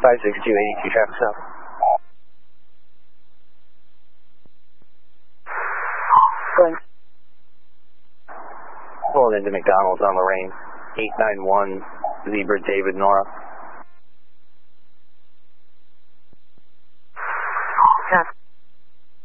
56282 traffic stop. Going. Pulling into McDonald's on Lorraine. 891 Zebra David Nora.